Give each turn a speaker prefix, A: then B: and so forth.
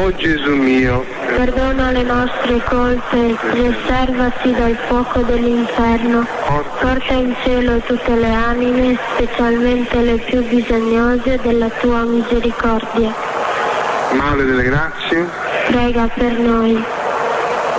A: O Gesù mio,
B: perdona le nostre colpe, preservaci dal fuoco dell'inferno, porta in cielo tutte le anime, specialmente le più bisognose della tua misericordia.
A: Madre delle grazie,
B: Prega per noi.